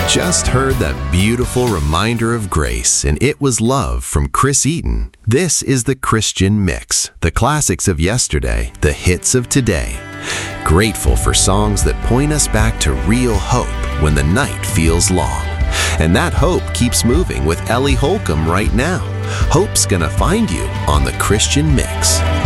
Just heard that beautiful reminder of grace, and It Was Love from Chris Eaton. This is the Christian Mix, the classics of yesterday, the hits of today. Grateful for songs that point us back to real hope when the night feels long. And that hope keeps moving with Ellie Holcomb right now. Hope's gonna find you on the Christian Mix.